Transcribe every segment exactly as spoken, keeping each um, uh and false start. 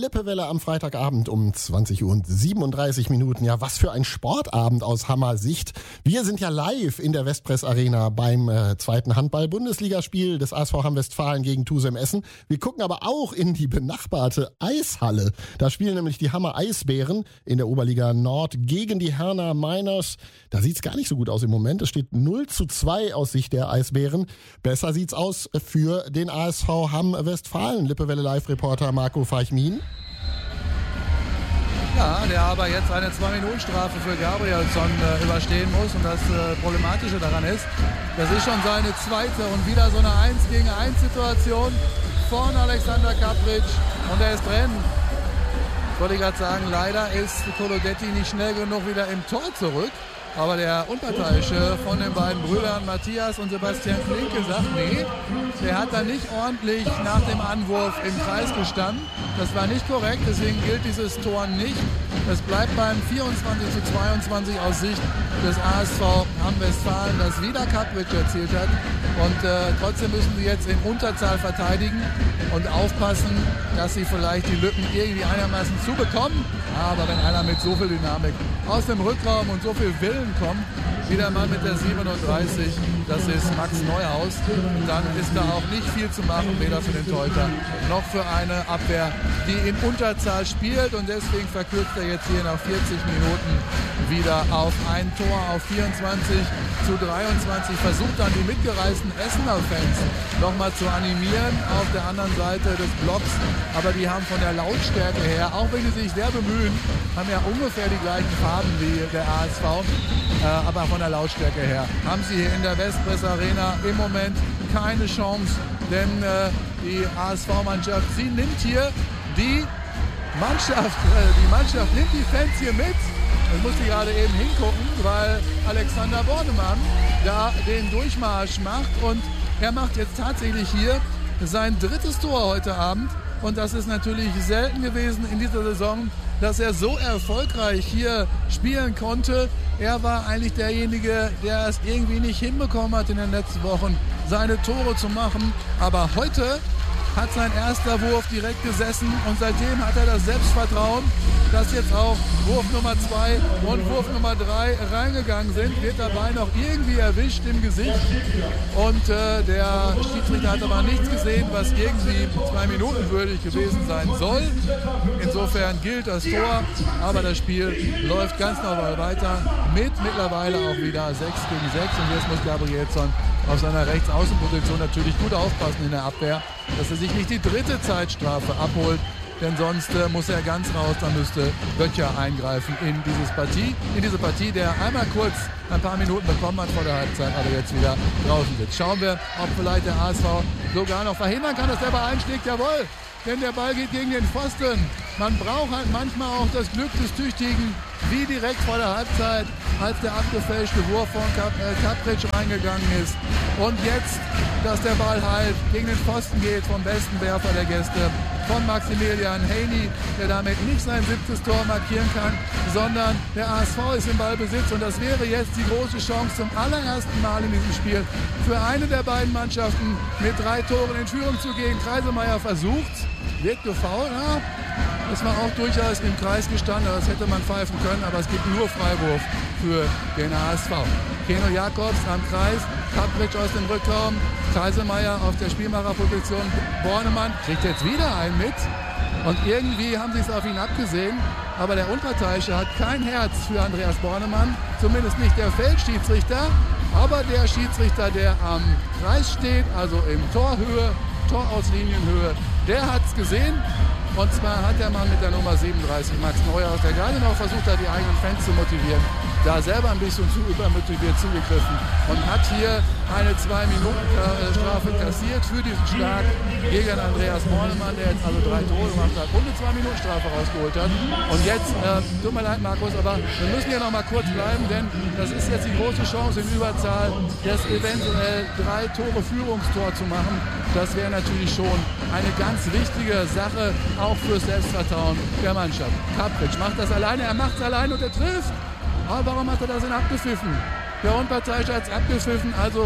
Lippewelle am Freitagabend um zwanzig Uhr und siebenunddreißig Minuten. Ja, was für ein Sportabend aus Hammer-Sicht. Wir sind ja live in der Westpress Arena beim äh, zweiten Handball-Bundesligaspiel des A S V Hamm-Westfalen gegen Tusem Essen. Wir gucken aber auch in die benachbarte Eishalle. Da spielen nämlich die Hammer Eisbären in der Oberliga Nord gegen die Herner Miners. Da sieht's gar nicht so gut aus im Moment. Es steht null zu zwei aus Sicht der Eisbären. Besser sieht's aus für den A S V Hamm-Westfalen. Lippewelle Live-Reporter Marco Feichmin. Ja, der aber jetzt eine zwei-Minuten-Strafe für Gabrielsson äh, überstehen muss. Und das äh, Problematische daran ist, das ist schon seine zweite und wieder so eine eins gegen eins Situation von Alexander Kapric. Und er ist drin. Ich wollte gerade sagen, leider ist Colodetti nicht schnell genug wieder im Tor zurück. Aber der Unparteiische von den beiden Brüdern Matthias und Sebastian Klinke sagt, nee, der hat da nicht ordentlich nach dem Anwurf im Kreis gestanden. Das war nicht korrekt, deswegen gilt dieses Tor nicht. Es bleibt beim vierundzwanzig zu zweiundzwanzig aus Sicht des A S V Hamm-Westfalen, das wieder Kapric erzielt hat. Und äh, trotzdem müssen sie jetzt in Unterzahl verteidigen und aufpassen, dass sie vielleicht die Lücken irgendwie einigermaßen zubekommen. Aber wenn einer mit so viel Dynamik aus dem Rückraum und so viel Willen kommt, wieder mal mit der siebenunddreißig, das ist Max Neuhaus, dann ist da auch nicht viel zu machen, weder für den Torhüter noch für eine Abwehr, die in Unterzahl spielt. Und deswegen verkürzt er jetzt hier nach vierzig Minuten wieder auf ein Tor, auf vierundzwanzig zu dreiundzwanzig, versucht dann die mitgereisten Essener Fans nochmal zu animieren auf der anderen Seite des Blocks, aber die haben von der Lautstärke her, auch wenn sie sich sehr bemühen, haben ja ungefähr die gleichen Farben wie der A S V, äh, aber von der Lautstärke her haben sie hier in der Westpress Arena im Moment keine Chance, denn äh, die A S V-Mannschaft, sie nimmt hier die Mannschaft, äh, die Mannschaft nimmt die Fans hier mit. Ich musste gerade eben hingucken, weil Alexander Bornemann da den Durchmarsch macht und er macht jetzt tatsächlich hier sein drittes Tor heute Abend und das ist natürlich selten gewesen in dieser Saison, dass er so erfolgreich hier spielen konnte. Er war eigentlich derjenige, der es irgendwie nicht hinbekommen hat in den letzten Wochen, seine Tore zu machen, aber heute hat sein erster Wurf direkt gesessen und seitdem hat er das Selbstvertrauen, dass jetzt auch Wurf Nummer zwei und Wurf Nummer drei reingegangen sind, wird dabei noch irgendwie erwischt im Gesicht und äh, der Schiedsrichter hat aber nichts gesehen, was irgendwie zwei Minuten würdig gewesen sein soll. Insofern gilt das Tor, aber das Spiel läuft ganz normal weiter mit mittlerweile auch wieder sechs gegen sechs und jetzt muss Gabrielsson auf seiner Rechtsaußenposition natürlich gut aufpassen in der Abwehr, dass er sich nicht die dritte Zeitstrafe abholt, denn sonst äh, muss er ganz raus, dann müsste Böttcher eingreifen in, dieses Partie, in diese Partie, der einmal kurz ein paar Minuten bekommen hat vor der Halbzeit, aber jetzt wieder draußen sitzt. Schauen wir, ob vielleicht der A S V sogar noch verhindern kann, dass der Ball einschlägt, jawohl, denn der Ball geht gegen den Pfosten. Man braucht halt manchmal auch das Glück des Tüchtigen, wie direkt vor der Halbzeit, als der abgefälschte Wurf von Kapric reingegangen ist. Und jetzt, dass der Ball halt gegen den Pfosten geht vom besten Werfer der Gäste, von Maximilian Haney, der damit nicht sein siebtes Tor markieren kann, sondern der A S V ist im Ballbesitz und das wäre jetzt die große Chance zum allerersten Mal in diesem Spiel für eine der beiden Mannschaften mit drei Toren in Führung zu gehen. Kreisemeier versucht's, wird gefoult, ja. Das war auch durchaus im Kreis gestanden, das hätte man pfeifen können, aber es gibt nur Freiwurf für den A S V. Keno Jakobs am Kreis, Kapric aus dem Rückraum, Kreisemeier auf der Spielmacherposition, Bornemann kriegt jetzt wieder einen mit und irgendwie haben sie es auf ihn abgesehen, aber der Unparteiische hat kein Herz für Andreas Bornemann, zumindest nicht der Feldschiedsrichter, aber der Schiedsrichter, der am Kreis steht, also in Torhöhe, Torauslinienhöhe, der hat es gesehen. Und zwar hat der Mann mit der Nummer siebenunddreißig, Max Neuhaus, der gerade noch versucht hat, die eigenen Fans zu motivieren, da selber ein bisschen zu übermotiviert zugegriffen und hat hier eine zwei-Minuten-Strafe kassiert für diesen Schlag gegen Andreas Bornemann, der jetzt also drei Tore gemacht hat und eine zwei-Minuten-Strafe rausgeholt hat. Und jetzt, äh, tut mir leid, Markus, aber wir müssen hier noch mal kurz bleiben, denn das ist jetzt die große Chance in Überzahl, das eventuell drei Tore Führungstor zu machen. Das wäre natürlich schon eine ganz wichtige Sache, auch fürs Selbstvertrauen der Mannschaft. Kapric macht das alleine, er macht es alleine und er trifft. Aber warum hat er das denn abgepfiffen? Der Unparteiische hat es abgepfiffen, also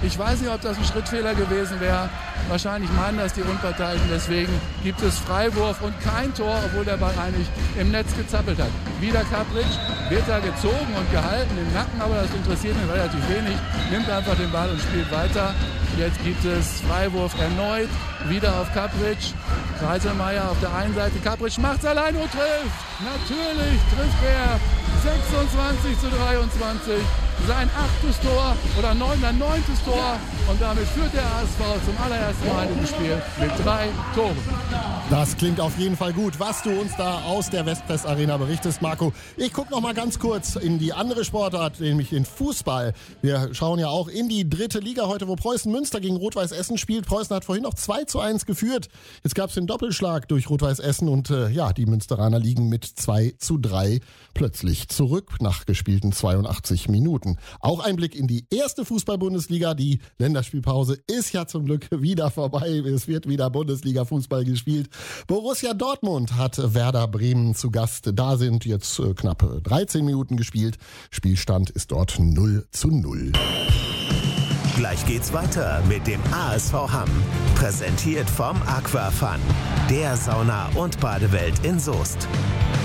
Ich weiß nicht, ob das ein Schrittfehler gewesen wäre. Wahrscheinlich meinen das die Unparteiischen. Deswegen gibt es Freiwurf und kein Tor, obwohl der Ball eigentlich im Netz gezappelt hat. Wieder Kapric, wird da gezogen und gehalten im Nacken, aber das interessiert mich relativ wenig. Nimmt einfach den Ball und spielt weiter. Jetzt gibt es Freiwurf erneut, wieder auf Kapric. Kreiselmeier auf der einen Seite, Kapric macht's allein und trifft. Natürlich trifft er. sechsundzwanzig zu dreiundzwanzig. Sein achtes Tor oder neun, sein neuntes Tor. Und damit führt der A S V zum allerersten Mal im Spiel mit drei Toren. Das klingt auf jeden Fall gut, was du uns da aus der Westpress Arena berichtest, Marco. Ich gucke noch mal ganz kurz in die andere Sportart, nämlich in Fußball. Wir schauen ja auch in die dritte Liga heute, wo Preußen Münster gegen Rot-Weiß Essen spielt. Preußen hat vorhin noch zwei zu eins geführt. Jetzt gab es den Doppelschlag durch Rot-Weiß Essen und äh, ja, die Münsteraner liegen mit zwei zu drei plötzlich zurück nach gespielten zweiundachtzig Minuten. Auch ein Blick in die erste Fußball-Bundesliga. Die Länderspielpause ist ja zum Glück wieder vorbei. Es wird wieder Bundesliga-Fußball gespielt. Borussia Dortmund hat Werder Bremen zu Gast. Da sind jetzt äh, knapp dreizehn Minuten gespielt. Spielstand ist dort null zu null. Gleich geht's weiter mit dem A S V Hamm. Präsentiert vom Aquafun, der Sauna- und Badewelt in Soest.